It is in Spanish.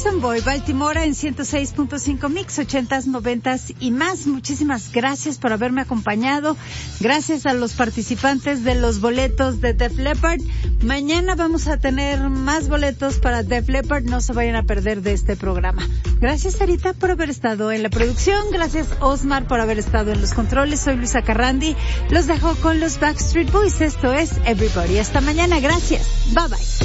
Boy, Baltimore en 106.5 Mix, 80s, 90s y más. Muchísimas gracias por haberme acompañado. Gracias a los participantes de los boletos de Def Leppard. Mañana vamos a tener más boletos para Def Leppard. No se vayan a perder de este programa. Gracias, Sarita, por haber estado en la producción. Gracias, Osmar, por haber estado en los controles. Soy Luisa Carrandi. Los dejo con los Backstreet Boys. Esto es Everybody. Hasta mañana. Gracias. Bye bye.